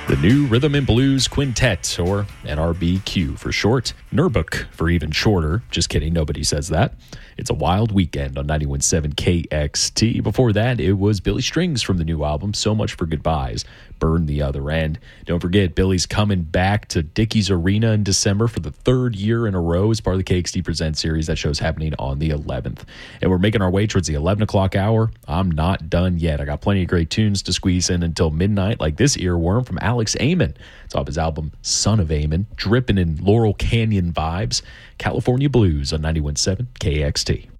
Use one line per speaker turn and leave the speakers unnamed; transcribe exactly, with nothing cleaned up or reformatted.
The new Rhythm and Blues Quintet, or N R B Q for short. N R B Q for even shorter. Just kidding, nobody says that. It's a Wild Weekend on ninety-one point seven K X T. Before that, it was Billy Strings from the new album, So Much for Goodbyes, Burn the Other End. Don't forget, Billy's coming back to Dickies Arena in December for the third year in a row as part of the K X T Presents series. That show's happening on the eleventh. And we're making our way towards the eleven o'clock hour. I'm not done yet. I got plenty of great tunes to squeeze in until midnight, like this earworm from Alex Amon. It's off his album, Son of Amon, dripping in Laurel Canyon vibes. California Blues on ninety-one point seven K X T.